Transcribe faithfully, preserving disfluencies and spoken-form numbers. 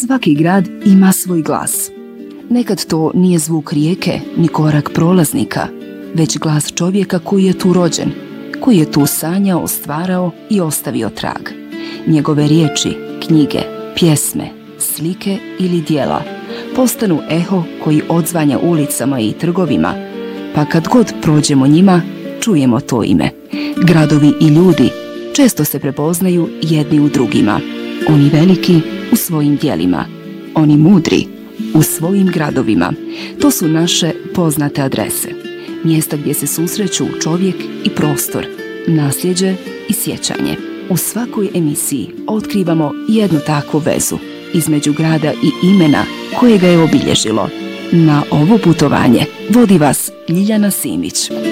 Svaki grad ima svoj glas. Nekad to nije zvuk rijeke ni korak prolaznika, već glas čovjeka koji je tu rođen, koji je tu sanjao, stvarao i ostavio trag. Njegove riječi, knjige, pjesme, slike ili djela postanu eho koji odzvanja ulicama i trgovima, pa kad god prođemo njima, čujemo to ime. Gradovi i ljudi često se prepoznaju jedni u drugima. Oni veliki u svojim djelima, oni mudri u svojim gradovima. To su naše poznate adrese. Mjesta gdje se susreću čovjek i prostor, nasljeđe i sjećanje. U svakoj emisiji otkrivamo jednu takvu vezu između grada i imena koje ga je obilježilo. Na ovo putovanje vodi vas Ljiljana Simić.